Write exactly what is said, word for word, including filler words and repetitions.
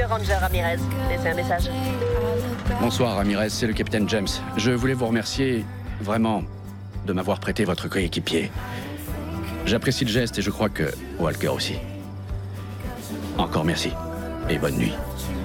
Monsieur Ranger Ramirez, laissez un message. Bonsoir Ramirez, c'est le capitaine James. Je voulais vous remercier, vraiment, de m'avoir prêté votre coéquipier. J'apprécie le geste et je crois que Walker aussi. Encore merci et bonne nuit.